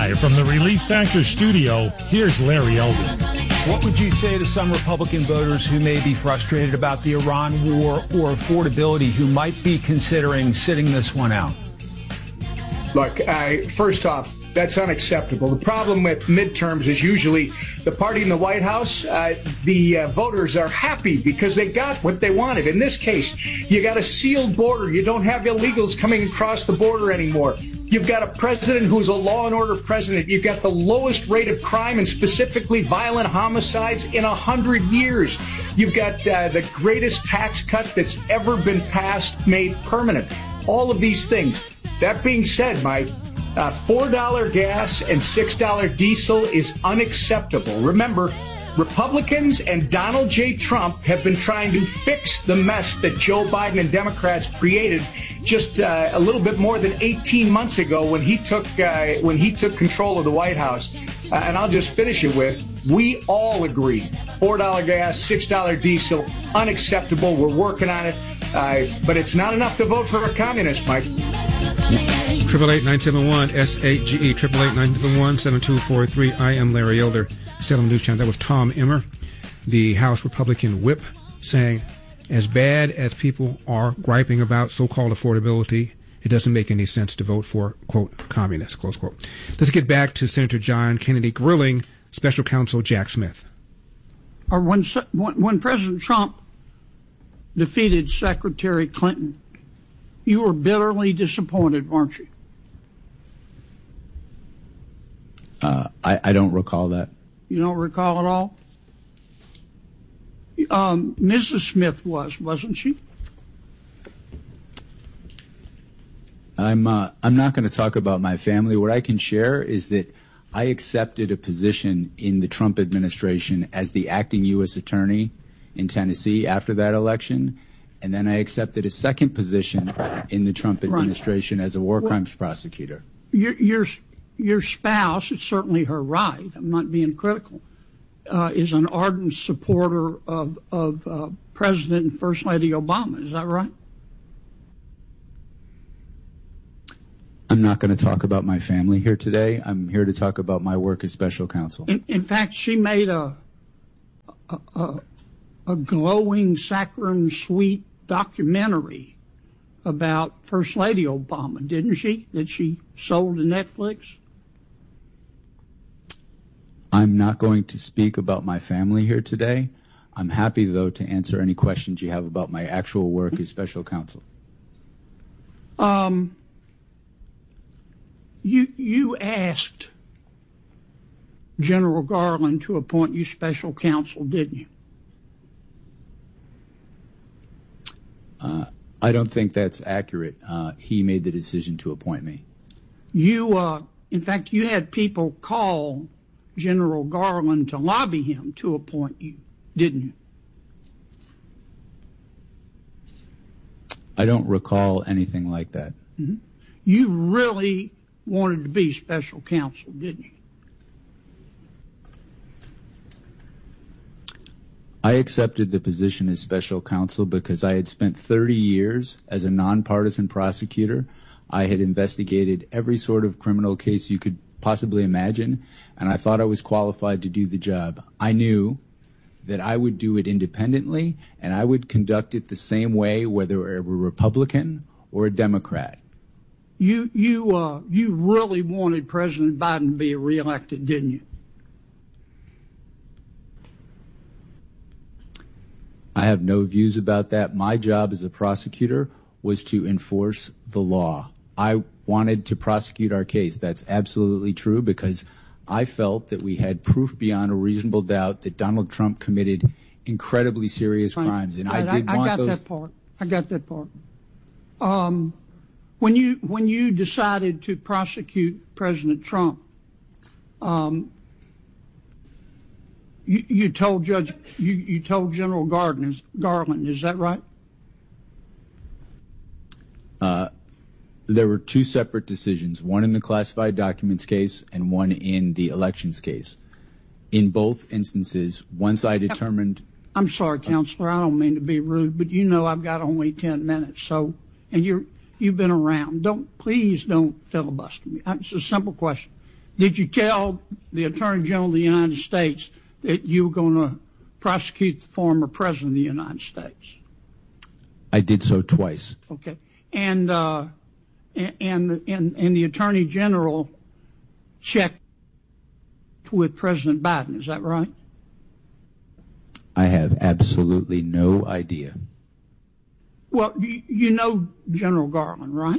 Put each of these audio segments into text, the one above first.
Live from the Relief Factor studio, here's Larry Elder. What would you say to some Republican voters who may be frustrated about the Iran war or affordability who might be considering sitting this one out? Look, first off, that's unacceptable. The problem with midterms is usually the party in the White House, the voters are happy because they got what they wanted. In this case, you got a sealed border. You don't have illegals coming across the border anymore. You've got a president who's a law and order president. You've got the lowest rate of crime and specifically violent homicides in 100 years. You've got the greatest tax cut that's ever been passed, made permanent. All of these things. That being said, Mike, $4 gas and $6 diesel is unacceptable. Remember, Republicans and Donald J. Trump have been trying to fix the mess that Joe Biden and Democrats created just a little bit more than 18 months ago when he took control of the White House. And I'll just finish it with, we all agree, $4 gas, $6 diesel, unacceptable. We're working on it. But it's not enough to vote for a communist, Mike. 888-971-SAGE, 888-971-7243. I am Larry Elder, Salem News Channel. That was Tom Emmer, the House Republican whip, saying, as bad as people are griping about so-called affordability, it doesn't make any sense to vote for, quote, communists, close quote. Let's get back to Senator John Kennedy grilling Special Counsel Jack Smith. When President Trump defeated Secretary Clinton, you were bitterly disappointed, weren't you? I don't recall that. You don't recall at all? Mrs. Smith wasn't she? I'm not going to talk about my family. What I can share is that I accepted a position in the Trump administration as the acting U.S. attorney in Tennessee after that election, and then I accepted a second position in the Trump administration as a war crimes prosecutor. Your spouse, it's certainly her right, I'm not being critical, is an ardent supporter of President and First Lady Obama. Is that right? I'm not going to talk about my family here today. I'm here to talk about my work as special counsel. In fact, she made a glowing, saccharine, sweet documentary about First Lady Obama, didn't she? That she sold to Netflix? I'm not going to speak about my family here today. I'm happy, though, to answer any questions you have about my actual work as special counsel. You asked General Garland to appoint you special counsel, didn't you? I don't think that's accurate. He made the decision to appoint me. In fact, you had people call General Garland to lobby him to appoint you, didn't you? I don't recall anything like that. Mm-hmm. You really wanted to be special counsel, didn't you? I accepted the position as special counsel because I had spent 30 years as a nonpartisan prosecutor. I had investigated every sort of criminal case you could possibly imagine, and I thought I was qualified to do the job. I knew that I would do it independently, and I would conduct it the same way, whether it were a Republican or a Democrat. You really wanted President Biden to be reelected, didn't you? I have no views about that. My job as a prosecutor was to enforce the law. I wanted to prosecute our case. That's absolutely true because I felt that we had proof beyond a reasonable doubt that Donald Trump committed incredibly serious crimes, and I got that part. When you decided to prosecute President Trump, you told General Garland, is that right? There were two separate decisions, one in the classified documents case and one in the elections case. In both instances, once I determined... I'm sorry, Counselor, I don't mean to be rude, but you know I've got only 10 minutes, and you've been around. Please don't filibuster me. It's a simple question. Did you tell the Attorney General of the United States that you were going to prosecute the former President of the United States? I did so twice. Okay. And the Attorney General checked with President Biden, is that right? I have absolutely no idea. Well, you know General Garland, right?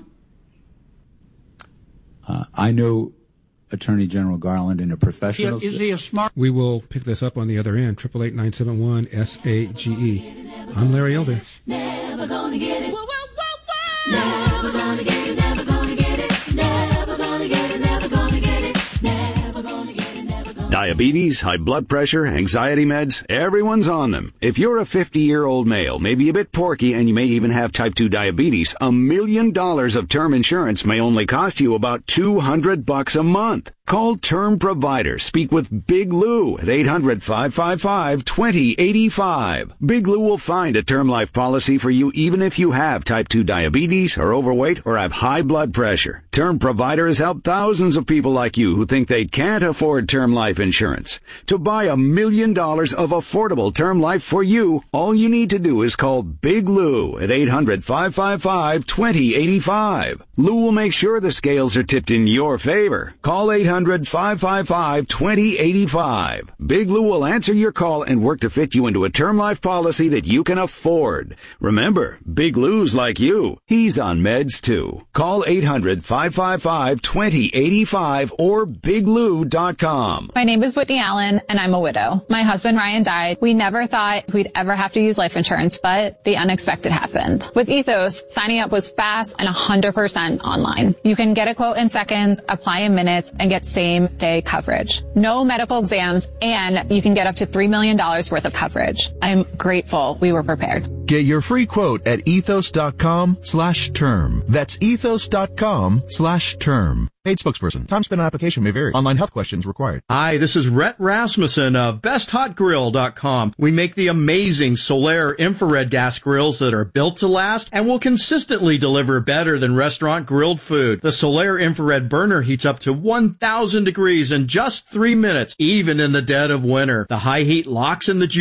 I know Attorney General Garland in a professional... Is he a smart... We will pick this up on the other end, 888-971-SAGE. I'm Larry Elder. Never gonna get it. Whoa, whoa, whoa, whoa. Never gonna get it, never gonna get it. Never gonna get it, never gonna get it. Never gonna get it, never gonna... Diabetes, high blood pressure, anxiety meds, everyone's on them. If you're a 50-year-old male, maybe a bit porky, and you may even have type 2 diabetes, $1 million of term insurance may only cost you about $200 a month. Call Term Provider. Speak with Big Lou at 800-555-2085. Big Lou will find a term life policy for you even if you have type 2 diabetes, are overweight, or have high blood pressure. Term Provider has helped thousands of people like you who think they can't afford term life insurance. To buy $1 million of affordable term life for you, all you need to do is call Big Lou at 800-555-2085. Lou will make sure the scales are tipped in your favor. Call 800-555-2085. Big Lou will answer your call and work to fit you into a term life policy that you can afford. Remember, Big Lou's like you. He's on meds too. Call 800-555-2085 or biglou.com. My name is Whitney Allen, and I'm a widow. My husband Ryan died. We never thought we'd ever have to use life insurance, but the unexpected happened. With Ethos, signing up was fast and 100% online. You can get a quote in seconds, apply in minutes, and get same-day coverage. No medical exams, and you can get up to $3 million worth of coverage. I'm grateful we were prepared. Get your free quote at ethos.com/term. That's ethos.com/term. Paid spokesperson. Time spent on application may vary. Online health questions required. Hi, this is Rhett Rasmussen of BestHotGrill.com. We make the amazing Solaire infrared gas grills that are built to last and will consistently deliver better than restaurant grilled food. The Solaire infrared burner heats up to 1,000 degrees in just 3 minutes, even in the dead of winter. The high heat locks in the